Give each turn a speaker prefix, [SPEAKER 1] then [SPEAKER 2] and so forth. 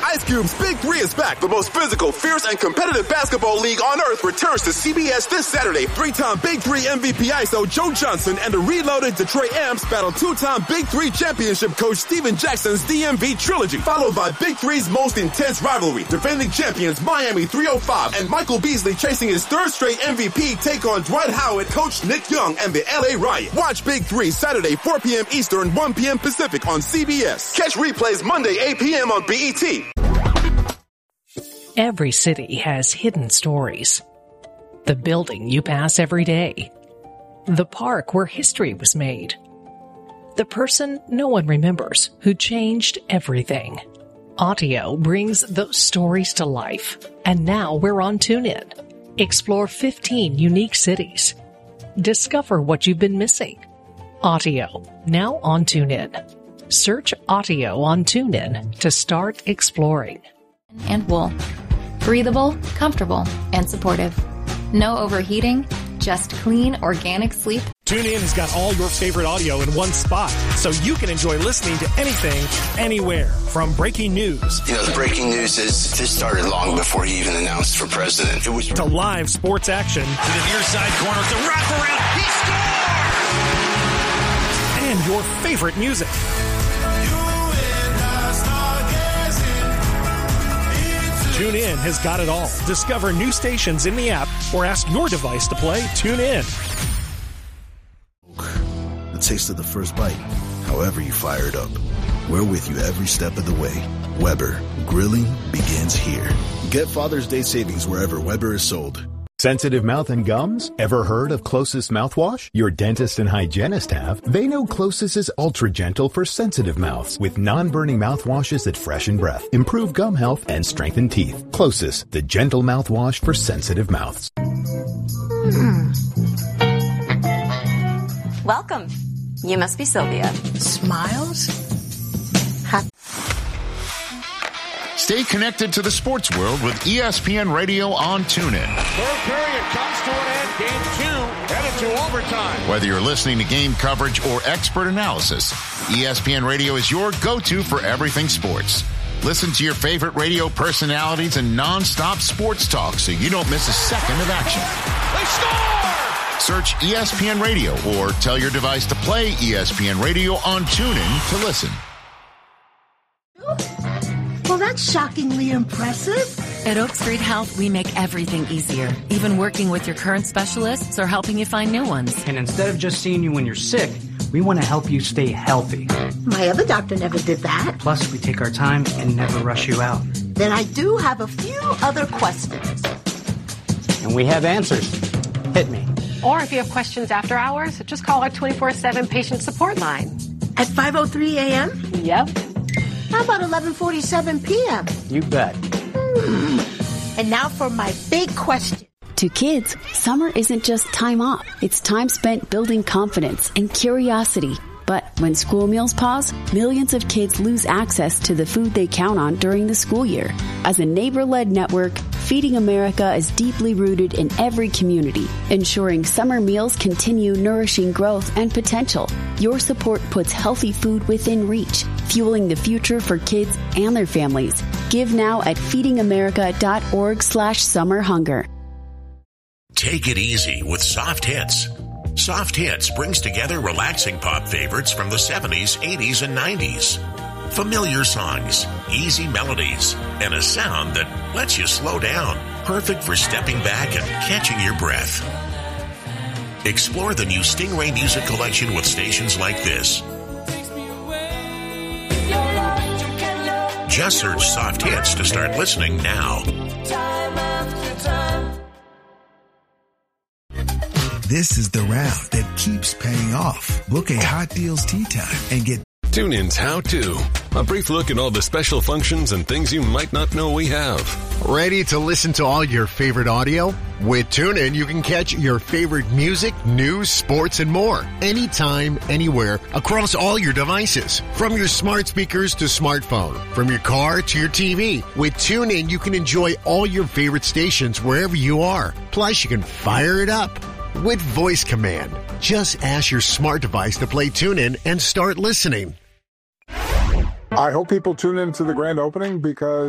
[SPEAKER 1] Ice Cube's Big Three is back. The most physical, fierce, and competitive basketball league on earth returns to CBS this Saturday. Three-time Big Three MVP ISO Joe Johnson and the reloaded Detroit Amps battle two-time Big Three championship coach Steven Jackson's DMV trilogy, followed by Big Three's most intense rivalry. Defending champions Miami 305 and Michael Beasley chasing his third straight MVP take on Dwight Howard, coach Nick Young, and the LA Riot. Watch Big Three Saturday 4 p.m. Eastern, 1 p.m. Pacific on CBS. Catch replays Monday 8 p.m. on BET.
[SPEAKER 2] Every city has hidden stories. The building you pass every day. The park where history was made. The person no one remembers who changed everything. Audio brings those stories to life. And now we're on TuneIn. Explore 15 unique cities. Discover what you've been missing. Audio, now on TuneIn. Search Audio on TuneIn to start exploring.
[SPEAKER 3] And wool. Breathable, comfortable, and supportive. No overheating, just clean, organic sleep.
[SPEAKER 4] TuneIn has got all your favorite audio in one spot, so you can enjoy listening to anything, anywhere. From breaking news.
[SPEAKER 5] You know, the breaking news is this started long before he even announced for president. It was
[SPEAKER 4] to live sports action.
[SPEAKER 6] To the near side corner, the wraparound. He scores!
[SPEAKER 4] And your favorite music. TuneIn has got it all. Discover new stations in the app or ask your device to play TuneIn.
[SPEAKER 7] The taste of the first bite, however you fire it up. We're with you every step of the way. Weber, grilling begins here. Get Father's Day savings wherever Weber is sold.
[SPEAKER 8] Sensitive mouth and gums? Ever heard of Closest mouthwash? Your dentist and hygienist have. They know Closest is ultra gentle for sensitive mouths with non-burning mouthwashes that freshen breath, improve gum health, and strengthen teeth. Closest, the gentle mouthwash for sensitive mouths.
[SPEAKER 9] Welcome. You must be Sylvia.
[SPEAKER 10] Smiles?
[SPEAKER 11] Stay connected to the sports world with ESPN Radio on TuneIn.
[SPEAKER 12] Third period comes to an end. Game 2 headed to overtime.
[SPEAKER 11] Whether you're listening to game coverage or expert analysis, ESPN Radio is your go-to for everything sports. Listen to your favorite radio personalities and non-stop sports talk so you don't miss a second of action.
[SPEAKER 12] They score!
[SPEAKER 11] Search ESPN Radio or tell your device to play ESPN Radio on TuneIn to listen.
[SPEAKER 10] Well, that's shockingly impressive.
[SPEAKER 13] At Oak Street Health, we make everything easier, even working with your current specialists or helping you find new ones.
[SPEAKER 14] And instead of just seeing you when you're sick, we want to help you stay healthy.
[SPEAKER 10] My other doctor never did that.
[SPEAKER 14] Plus, we take our time and never rush you out.
[SPEAKER 10] Then I do have a few other questions.
[SPEAKER 14] And we have answers. Hit me.
[SPEAKER 15] Or if you have questions after hours, just call our 24/7 patient support line.
[SPEAKER 10] At 5:03 a.m.?
[SPEAKER 15] Yep.
[SPEAKER 10] How about 11:47 p.m.?
[SPEAKER 14] You bet.
[SPEAKER 10] And now for my big question.
[SPEAKER 16] To kids, summer isn't just time off. It's time spent building confidence and curiosity. But when school meals pause, millions of kids lose access to the food they count on during the school year. As a neighbor-led network, Feeding America is deeply rooted in every community, ensuring summer meals continue nourishing growth and potential. Your support puts healthy food within reach, fueling the future for kids and their families. Give now at feedingamerica.org/summerhunger.
[SPEAKER 17] Take it easy with Soft Hits. Soft Hits brings together relaxing pop favorites from the 70s, 80s, and 90s. Familiar songs, easy melodies, and a sound that lets you slow down. Perfect for stepping back and catching your breath. Explore the new Stingray Music Collection with stations like this. Just search Soft Hits to start listening now.
[SPEAKER 18] This is the route that keeps paying off. Book a Hot Deals Tea Time and get
[SPEAKER 19] TuneIn's How To. A brief look at all the special functions and things you might not know we have.
[SPEAKER 20] Ready to listen to all your favorite audio? With TuneIn, you can catch your favorite music, news, sports, and more. Anytime, anywhere, across all your devices. From your smart speakers to smartphone. From your car to your TV. With TuneIn, you can enjoy all your favorite stations wherever you are. Plus, you can fire it up with voice command. Just ask your smart device to play TuneIn and start listening.
[SPEAKER 21] I hope people tune into the grand opening because